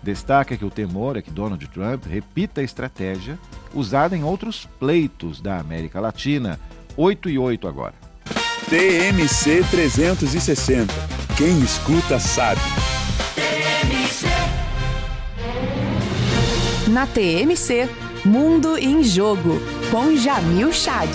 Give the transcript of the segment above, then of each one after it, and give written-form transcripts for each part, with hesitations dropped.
destaca que o temor é que Donald Trump repita a estratégia usada em outros pleitos da América Latina. 8:08 agora. TMC 360. Quem escuta sabe. Na TMC, Mundo em Jogo, com Jamil Chad.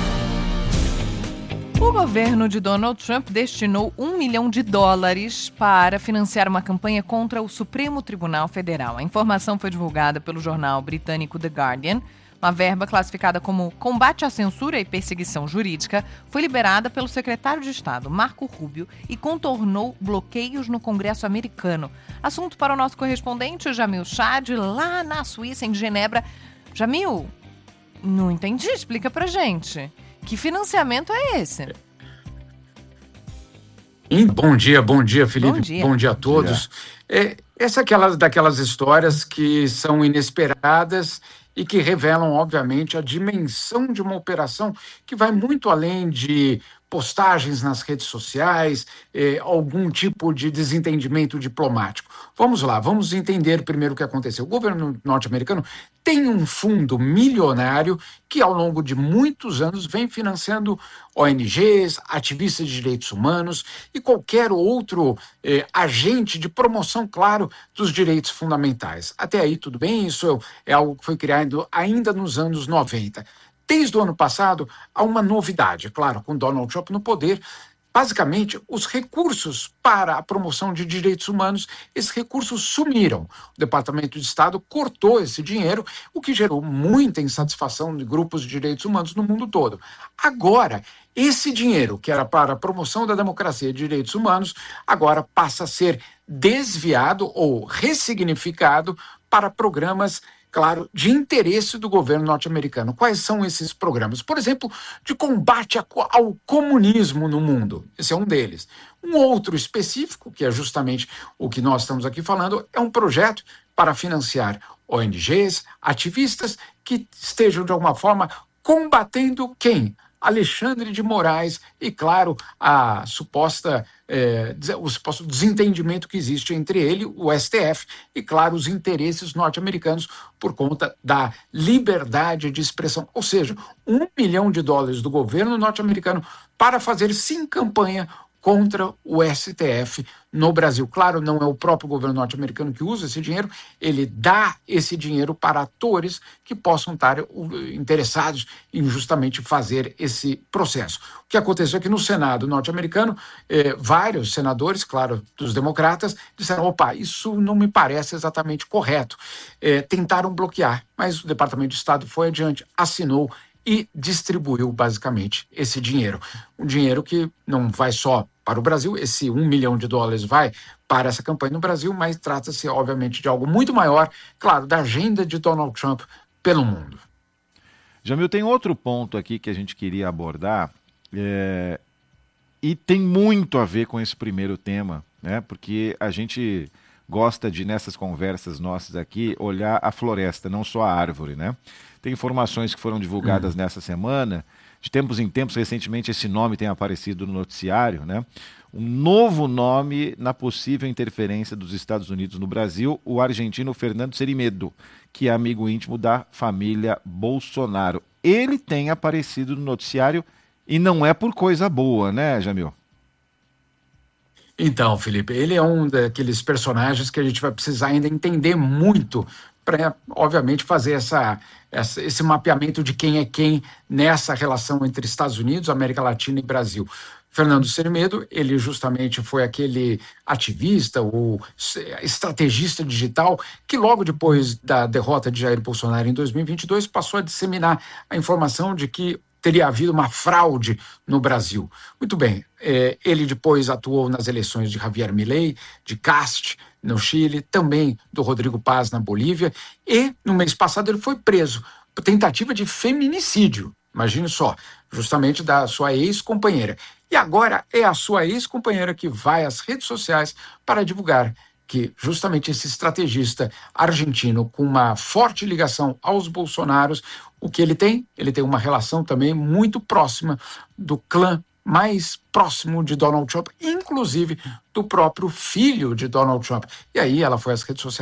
O governo de Donald Trump destinou $1 milhão para financiar uma campanha contra o Supremo Tribunal Federal. A informação foi divulgada pelo jornal britânico The Guardian. Uma verba classificada como combate à censura e perseguição jurídica foi liberada pelo secretário de Estado, Marco Rubio, e contornou bloqueios no Congresso americano. Assunto para o nosso correspondente, Jamil Chad, lá na Suíça, em Genebra. Jamil, não entendi, explica pra gente. Que financiamento é esse? Bom dia, Felipe. Bom dia a todos. Essa é daquelas histórias que são inesperadas e que revelam, obviamente, a dimensão de uma operação que vai muito além de postagens nas redes sociais, algum tipo de desentendimento diplomático. Vamos lá, vamos entender primeiro o que aconteceu. O governo norte-americano tem um fundo milionário que, ao longo de muitos anos, vem financiando ONGs, ativistas de direitos humanos e qualquer outro agente de promoção, claro, dos direitos fundamentais. Até aí, tudo bem, isso é algo que foi criado ainda nos anos 90. Desde o ano passado, há uma novidade, claro, com Donald Trump no poder. Basicamente, os recursos para a promoção de direitos humanos, esses recursos sumiram. O Departamento de Estado cortou esse dinheiro, o que gerou muita insatisfação de grupos de direitos humanos no mundo todo. Agora, esse dinheiro, que era para a promoção da democracia e direitos humanos, agora passa a ser desviado ou ressignificado para programas, claro, de interesse do governo norte-americano. Quais são esses programas? Por exemplo, de combate ao comunismo no mundo. Esse é um deles. Um outro específico, que é justamente o que nós estamos aqui falando, é um projeto para financiar ONGs, ativistas que estejam, de alguma forma, combatendo quem? Alexandre de Moraes e, claro, o suposto desentendimento que existe entre ele, o STF, e, claro, os interesses norte-americanos por conta da liberdade de expressão. Ou seja, $1 milhão do governo norte-americano para fazer, sim, campanha contra o STF no Brasil. Claro, não é o próprio governo norte-americano que usa esse dinheiro, ele dá esse dinheiro para atores que possam estar interessados em justamente fazer esse processo. O que aconteceu aqui no Senado norte-americano, vários senadores, claro, dos democratas, disseram, opa, isso não me parece exatamente correto. Tentaram bloquear, mas o Departamento de Estado foi adiante, assinou e distribuiu basicamente esse dinheiro. Um dinheiro que não vai só para o Brasil, esse $1 milhão vai para essa campanha no Brasil, mas trata-se obviamente de algo muito maior, claro, da agenda de Donald Trump pelo mundo. Jamil, tem outro ponto aqui que a gente queria abordar, e tem muito a ver com esse primeiro tema, né? Porque a gente gosta de, nessas conversas nossas aqui, olhar a floresta, não só a árvore, né? Tem informações que foram divulgadas nessa semana, de tempos em tempos, recentemente esse nome tem aparecido no noticiário, né? Um novo nome na possível interferência dos Estados Unidos no Brasil, o argentino Fernando Serimedo, que é amigo íntimo da família Bolsonaro. Ele tem aparecido no noticiário e não é por coisa boa, né, Jamil? Então, Felipe, ele é um daqueles personagens que a gente vai precisar ainda entender muito para, obviamente, fazer esse mapeamento de quem é quem nessa relação entre Estados Unidos, América Latina e Brasil. Fernando Serimedo, ele justamente foi aquele ativista, o estrategista digital, que logo depois da derrota de Jair Bolsonaro em 2022 passou a disseminar a informação de que teria havido uma fraude no Brasil. Muito bem, ele depois atuou nas eleições de Javier Milei, de Cast, no Chile, também do Rodrigo Paz na Bolívia, e no mês passado ele foi preso por tentativa de feminicídio, imagine só, justamente da sua ex-companheira. E agora é a sua ex-companheira que vai às redes sociais para divulgar que justamente esse estrategista argentino com uma forte ligação aos Bolsonaros, o que ele tem? Ele tem uma relação também muito próxima do clã mais próximo de Donald Trump, inclusive do próprio filho de Donald Trump. E aí ela foi às redes sociais